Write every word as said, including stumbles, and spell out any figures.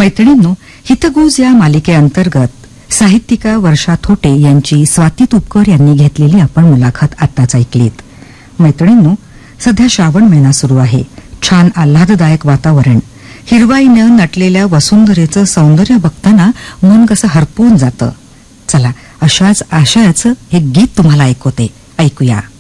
मैत्रिणींनो, हितगुज या मालिकेअंतर्गत साहित्यिका वर्षा थोटे यांची स्वाती तुपकर यांनी घेतलेली आपण मुलाखत आत्ताच ऐकलीत. मैत्रिणींनो, सध्या श्रावण महिना सुरू आहे. छान आल्हाददायक वातावरण, हिरवाईनं नटलेल्या वसुंधरेचं सौंदर्य बघताना मन कसं हरपून जातं. चला, अशाच आशयाचं एक गीत तुम्हाला ऐकवते. ऐकूया.